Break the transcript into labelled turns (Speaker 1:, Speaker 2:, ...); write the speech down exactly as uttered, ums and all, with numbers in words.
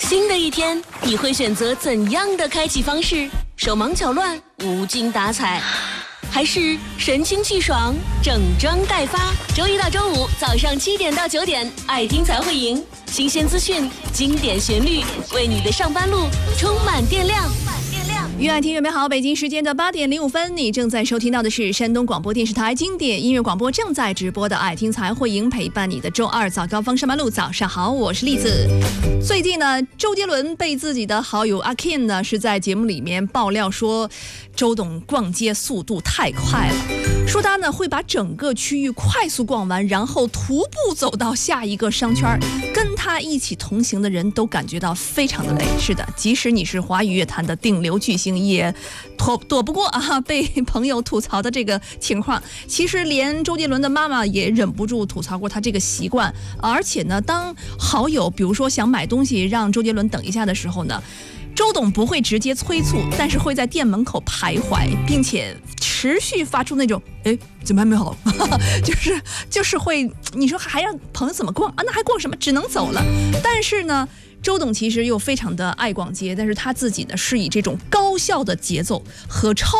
Speaker 1: 新的一天，你会选择怎样的开启方式？手忙脚乱、无精打采，还是神清气爽、整装待发？周一到周五早上七点到九点，爱听才会赢，新鲜资讯、经典旋律，为你的上班路充满电量。
Speaker 2: 越爱听越美好，北京时间的八点零五分，你正在收听到的是山东广播电视台经典音乐广播正在直播的爱听才会赢，陪伴你的周二早高峰上班路。早上好，我是栗子。最近呢，周杰伦被自己的好友阿 Ken 呢是在节目里面爆料说，周董逛街速度太快了，说他呢会把整个区域快速逛完，然后徒步走到下一个商圈，跟他一起同行的人都感觉到非常的累。是的，即使你是华语乐坛的顶流巨星，也躲躲不过啊被朋友吐槽的这个情况。其实连周杰伦的妈妈也忍不住吐槽过他这个习惯。而且呢，当好友比如说想买东西让周杰伦等一下的时候呢，周董不会直接催促，但是会在店门口徘徊，并且持续发出那种哎怎么还没好就是就是会，你说还让朋友怎么逛啊？那还逛什么？只能走了。但是呢，周董其实又非常的爱逛街，但是他自己呢是以这种高效的节奏和超